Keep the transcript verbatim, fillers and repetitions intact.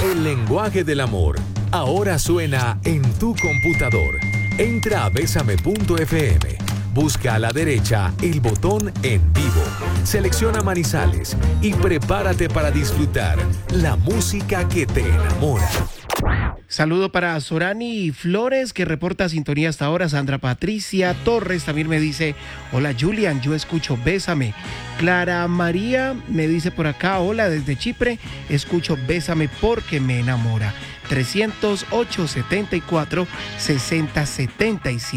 El lenguaje del amor ahora suena en tu computador. Entra a besame punto efe eme. Busca a la derecha el botón En Vivo. Selecciona Manizales y prepárate para disfrutar la música que te enamora. Saludo para Sorani Flores, que reporta sintonía hasta ahora. Sandra Patricia Torres también me dice: hola Julian, yo escucho Bésame. Clara María me dice por acá: hola desde Chipre, escucho Bésame porque me enamora. trescientos ocho, setenta y cuatro, sesenta, setenta y siete.